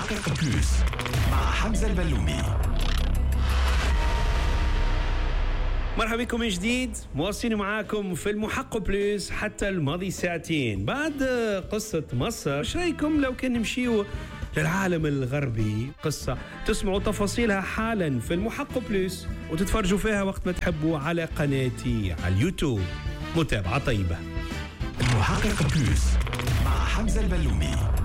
المحقق بلوس مع حمزة البلومي. مرحبا بكم من جديد، مواصلين معاكم في المحقق بلوس حتى الماضي ساعتين. بعد قصة مصر، ايش رايكم لو كان نمشيو للعالم الغربي؟ قصة تسمعوا تفاصيلها حالا في المحقق بلوس وتتفرجوا فيها وقت ما تحبوا على قناتي على اليوتيوب. متابعة طيبة. المحقق بلوس مع حمزة البلومي.